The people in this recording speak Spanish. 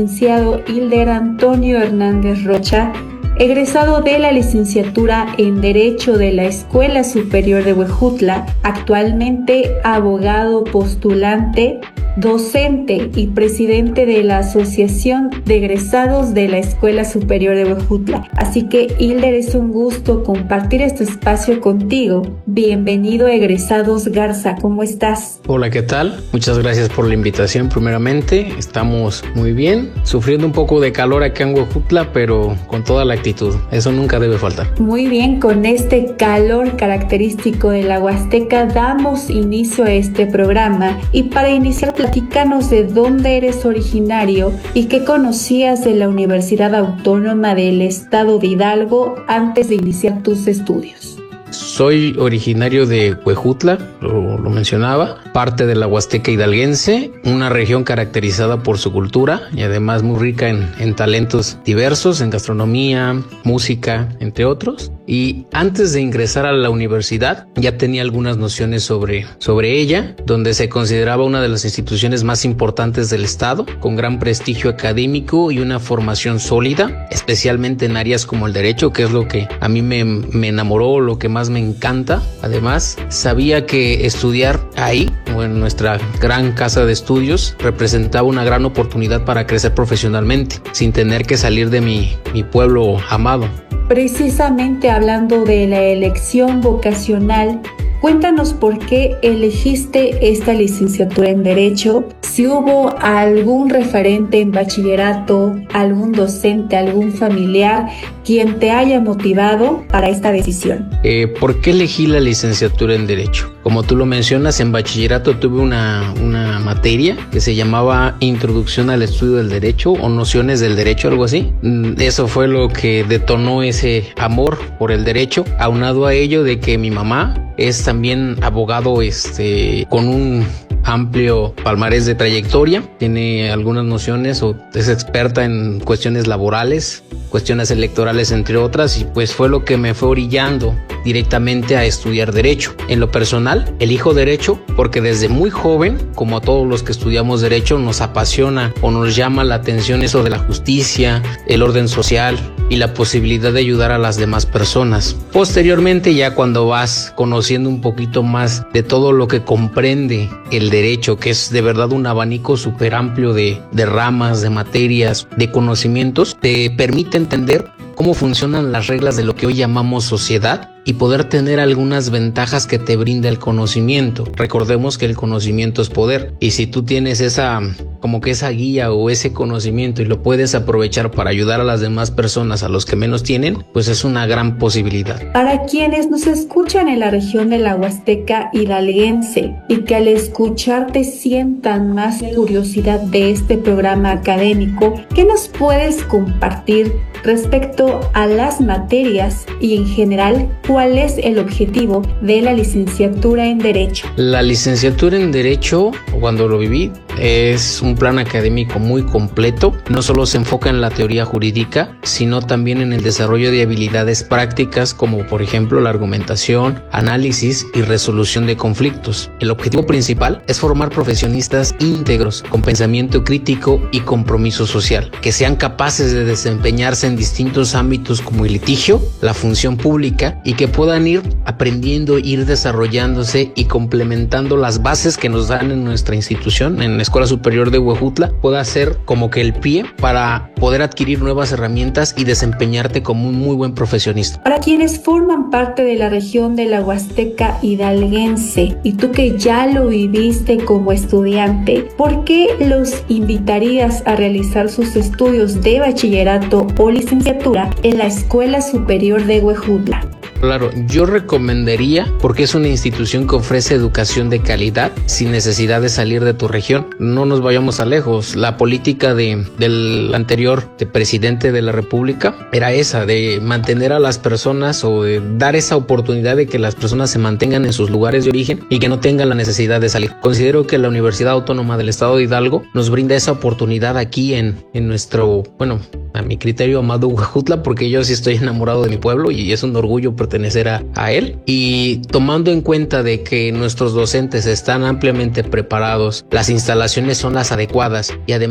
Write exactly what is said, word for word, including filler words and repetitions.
licenciado Hilder Antonio Hernández Rocha, egresado de la licenciatura en Derecho de la Escuela Superior de Huejutla, actualmente abogado postulante, docente y presidente de la Asociación de Egresados de la Escuela Superior de Huejutla. Así que, Hilder, es un gusto compartir este espacio contigo. Bienvenido a Egresados Garza, ¿cómo estás? Hola, ¿qué tal? Muchas gracias por la invitación primeramente. Estamos muy bien, sufriendo un poco de calor acá en Huejutla, pero con toda la actitud. Eso nunca debe faltar. Muy bien, con este calor característico de la Huasteca damos inicio a este programa. Y para iniciar, platícanos de dónde eres originario y qué conocías de la Universidad Autónoma del Estado de Hidalgo antes de iniciar tus estudios. Soy originario de Huejutla, lo, lo mencionaba, parte de la Huasteca hidalguense, una región caracterizada por su cultura y además muy rica en, en talentos diversos, en gastronomía, música, entre otros. Y antes de ingresar a la universidad ya tenía algunas nociones sobre, sobre ella, donde se consideraba una de las instituciones más importantes del estado, con gran prestigio académico y una formación sólida, especialmente en áreas como el derecho, que es lo que a mí me, me enamoró, lo que más me encanta. Además, sabía que estudiar ahí, o en nuestra gran casa de estudios, representaba una gran oportunidad para crecer profesionalmente, sin tener que salir de mi, mi pueblo amado. Precisamente hablando de la elección vocacional, cuéntanos por qué elegiste esta licenciatura en Derecho, si hubo algún referente en bachillerato, algún docente, algún familiar quien te haya motivado para esta decisión. Eh, ¿Por qué elegí la licenciatura en Derecho? Como tú lo mencionas, en bachillerato tuve una, una materia que se llamaba Introducción al Estudio del Derecho o Nociones del Derecho, algo así. Eso fue lo que detonó ese amor por el derecho, aunado a ello de que mi mamá es también abogado este, con un amplio palmarés de trayectoria, tiene algunas nociones o es experta en cuestiones laborales, cuestiones electorales, entre otras, y pues fue lo que me fue orillando directamente a estudiar Derecho. En lo personal, elijo Derecho porque desde muy joven, como a todos los que estudiamos Derecho, nos apasiona o nos llama la atención eso de la justicia, el orden social y la posibilidad de ayudar a las demás personas. Posteriormente, ya cuando vas conociendo un poquito más de todo lo que comprende el derecho, que es de verdad un abanico súper amplio de, de ramas, de materias, de conocimientos, te permite entender cómo funcionan las reglas de lo que hoy llamamos sociedad y poder tener algunas ventajas que te brinda el conocimiento. Recordemos que el conocimiento es poder, y si tú tienes esa como que esa guía o ese conocimiento y lo puedes aprovechar para ayudar a las demás personas, a los que menos tienen, pues es una gran posibilidad. Para quienes nos escuchan en la región de la Huasteca hidalguense y que al escucharte sientan más curiosidad de este programa académico, ¿qué nos puedes compartir respecto a las materias y en general cuál es el objetivo de la licenciatura en Derecho? La licenciatura en Derecho, cuando lo viví, es un plan académico muy completo. No solo se enfoca en la teoría jurídica, sino también en el desarrollo de habilidades prácticas como por ejemplo la argumentación, análisis y resolución de conflictos. El objetivo principal es formar profesionistas íntegros, con pensamiento crítico y compromiso social, que sean capaces de desempeñarse en distintos ámbitos como el litigio, la función pública, y que puedan ir aprendiendo, ir desarrollándose y complementando las bases que nos dan en nuestra institución, en la Escuela Superior de Huejutla, pueda ser como que el pie para poder adquirir nuevas herramientas y desempeñarte como un muy buen profesionista. Para quienes forman parte de la región de la Huasteca hidalguense y tú que ya lo viviste como estudiante, ¿por qué los invitarías a realizar sus estudios de bachillerato o licenciatura en la Escuela Superior de Huejutla? Claro, yo recomendaría porque es una institución que ofrece educación de calidad sin necesidad de salir de tu región. No nos vayamos a lejos. La política de, del anterior de presidente de la República era esa, de mantener a las personas o de dar esa oportunidad de que las personas se mantengan en sus lugares de origen y que no tengan la necesidad de salir. Considero que la Universidad Autónoma del Estado de Hidalgo nos brinda esa oportunidad aquí en, en nuestro, bueno, a mi criterio, amado Huejutla, porque yo sí estoy enamorado de mi pueblo y es un orgullo pertenecer a, a él. Y tomando en cuenta de que nuestros docentes están ampliamente preparados, las instalaciones son las adecuadas y además